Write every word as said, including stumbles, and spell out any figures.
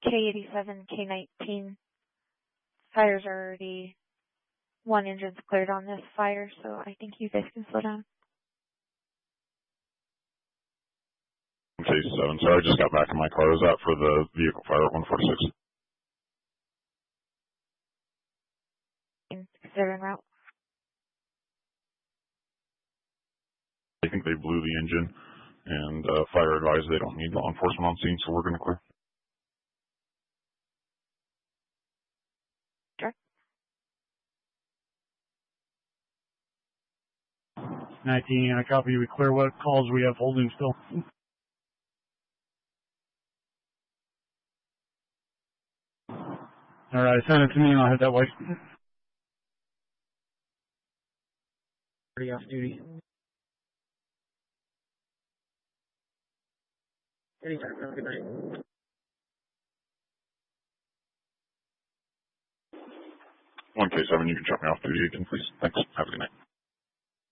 K eighty-seven, K nineteen. Fires are already, one engine's cleared on this fire, so I think you guys can slow down. K seven, sorry, I just got back in my car. Is that for the vehicle fire at one forty-six? They're en route. I think they blew the engine, and uh, fire advised they don't need law enforcement on scene, so we're going to clear. Sure. nineteen, I copy. We clear. What calls we have holding still? All right, send it to me and I'll head that way. Pretty off duty. Anytime. Have a good night. one K seven, you can shut me off duty again, please. Thanks. Have a good night.